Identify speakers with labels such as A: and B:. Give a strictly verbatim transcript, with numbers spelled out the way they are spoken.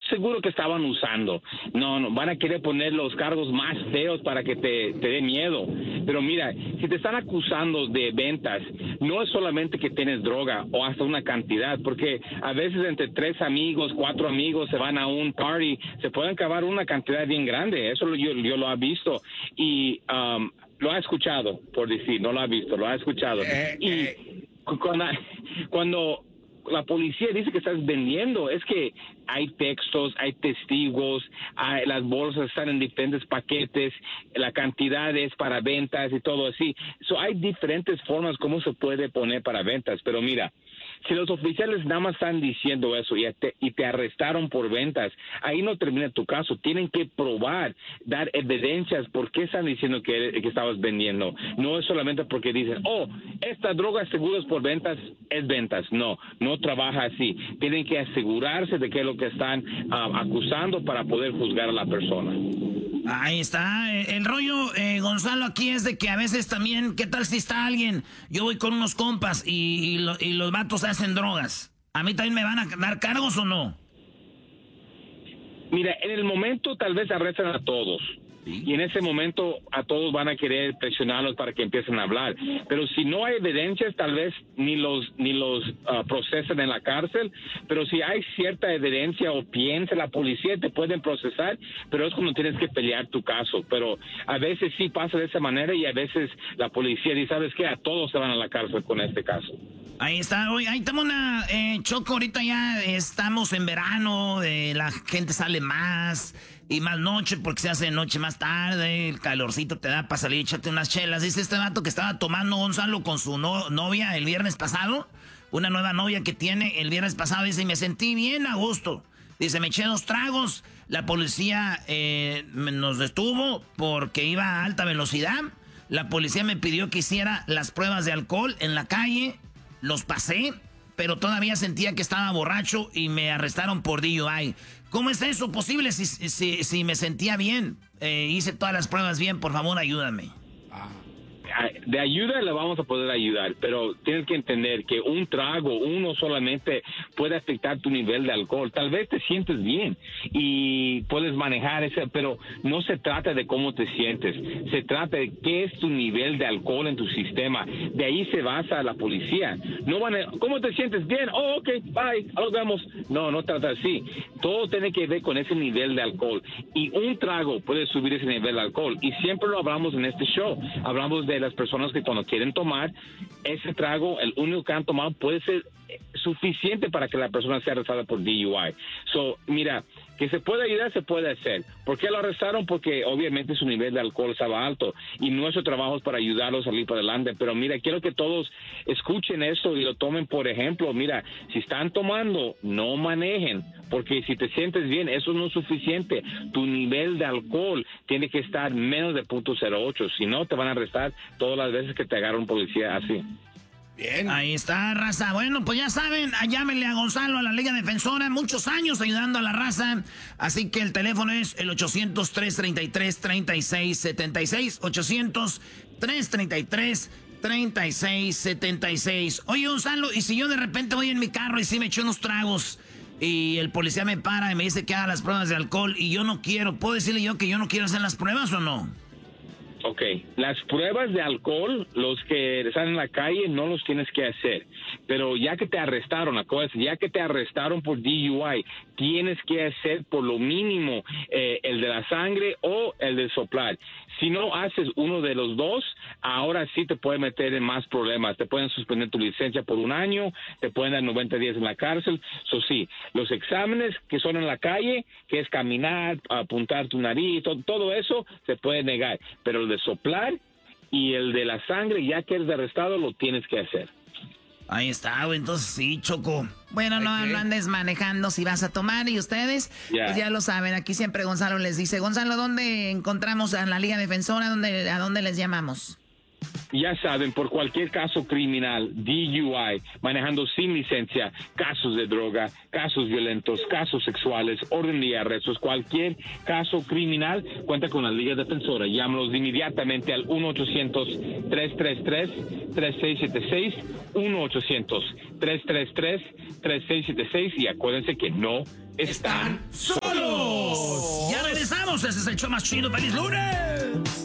A: seguro que estaban usando. No, no, van a querer poner los cargos más feos para que te, te dé miedo. Pero mira, si te están acusando de ventas, no es solamente que tienes droga o hasta una cantidad, porque a veces entre tres amigos, cuatro amigos se van a un party, se pueden acabar una cantidad bien grande. Eso yo, yo lo he visto y um, lo he escuchado, por decir, no lo he visto, lo he escuchado.
B: Eh,
A: y
B: eh.
A: cuando, cuando la policía dice que estás vendiendo, es que hay textos, hay testigos, hay, las bolsas están en diferentes paquetes, la cantidad es para ventas y todo así. So, hay diferentes formas como se puede poner para ventas, pero mira, si los oficiales nada más están diciendo eso y te, y te arrestaron por ventas, ahí no termina tu caso. Tienen que probar, dar evidencias por qué están diciendo que, que estabas vendiendo. No es solamente porque dicen, oh, esta droga seguro es por ventas, es ventas. No, no trabaja así. Tienen que asegurarse de qué es lo que están uh, acusando para poder juzgar a la persona.
C: Ahí está. El rollo, eh, Gonzalo, aquí es de que a veces también, ¿qué tal si está alguien? Yo voy con unos compas y, y, lo, y los vatos hacen drogas. ¿A mí también me van a dar cargos o no?
A: Mira, en el momento tal vez arrestan a todos. ¿Sí? Y en ese momento a todos van a querer presionarlos para que empiecen a hablar. Pero si no hay evidencias, tal vez ni los ni los uh, procesan en la cárcel. Pero si hay cierta evidencia o piensa la policía, te pueden procesar. Pero es cuando tienes que pelear tu caso. Pero a veces sí pasa de esa manera y a veces la policía dice, ¿sabes qué? A todos se van a la cárcel con este caso.
C: Ahí está. Oye, ahí estamos una... Eh, Choco, ahorita ya estamos en verano, eh, la gente sale más... Y más noche, porque se hace de noche más tarde, el calorcito te da para salir y echarte unas chelas. Dice este vato que estaba tomando Gonzalo con su no, novia el viernes pasado, una nueva novia que tiene el viernes pasado. Dice, y me sentí bien a gusto. Dice, me eché dos tragos, la policía eh, nos detuvo porque iba a alta velocidad. La policía me pidió que hiciera las pruebas de alcohol en la calle, los pasé, pero todavía sentía que estaba borracho y me arrestaron por D U I. ¿Cómo es eso posible si, si, si me sentía bien? Eh, hice todas las pruebas bien, por favor, ayúdame.
A: Ah. De ayuda le vamos a poder ayudar, pero tienes que entender que un trago, uno solamente puede afectar tu nivel de alcohol. Tal vez te sientes bien y puedes manejar ese, pero no se trata de cómo te sientes, se trata de qué es tu nivel de alcohol en tu sistema. De ahí se basa la policía. No van a, ¿cómo te sientes? Bien, oh, ok, bye, nos vemos. No, no trata así. Todo tiene que ver con ese nivel de alcohol y un trago puede subir ese nivel de alcohol y siempre lo hablamos en este show. Hablamos de las personas que cuando quieren tomar ese trago, el único que han tomado puede ser suficiente para que la persona sea arrestada por D U I. So, mira, que se puede ayudar, se puede hacer. ¿Por qué lo arrestaron? Porque obviamente su nivel de alcohol estaba alto y nuestro trabajo es para ayudarlos a salir para adelante. Pero mira, quiero que todos escuchen esto y lo tomen por ejemplo. Mira, si están tomando, no manejen, porque si te sientes bien, eso no es suficiente. Tu nivel de alcohol tiene que estar menos de punto cero ocho, si no te van a arrestar todas las veces que te agarra un policía así.
C: Bien. Ahí está, raza. Bueno, pues ya saben, llámenle a Gonzalo, a la Liga Defensora, muchos años ayudando a la raza. Así que el teléfono es el ochocientos, tres treinta y tres, treinta y seis setenta y seis, ochocientos, tres treinta y tres, treinta y seis setenta y seis. Oye, Gonzalo, y si yo de repente voy en mi carro y sí me echo unos tragos y el policía me para y me dice que haga las pruebas de alcohol y yo no quiero, ¿puedo decirle yo que yo no quiero hacer las pruebas o no?
A: Ok, las pruebas de alcohol, los que están en la calle, no los tienes que hacer. Pero ya que te arrestaron, acuérdate, ya que te arrestaron por D U I, tienes que hacer por lo mínimo eh, el de la sangre o el de soplar. Si no haces uno de los dos, ahora sí te pueden meter en más problemas. Te pueden suspender tu licencia por un año, te pueden dar noventa días en la cárcel. Eso sí, los exámenes que son en la calle, que es caminar, apuntar tu nariz, todo, todo eso se puede negar. Pero el de soplar y el de la sangre, ya que eres arrestado, lo tienes que hacer.
C: Ahí está, güey, entonces sí, Choco. Bueno, no, no andes manejando si vas a tomar y ustedes, yeah. Pues ya lo saben, aquí siempre Gonzalo les dice, Gonzalo, ¿dónde encontramos a la Liga Defensora? ¿Dónde, ¿A dónde les llamamos?
A: Ya saben, por cualquier caso criminal, D U I, manejando sin licencia, casos de droga, casos violentos, casos sexuales, orden de arrestos, cualquier caso criminal, cuenta con la Liga Defensora. Llámalos inmediatamente al uno ochocientos, tres tres tres, tres seis siete seis, uno ochocientos, tres tres tres, tres seis siete seis y acuérdense que no están solos.
C: regresamos. Ese es el show más chido. ¡Feliz lunes!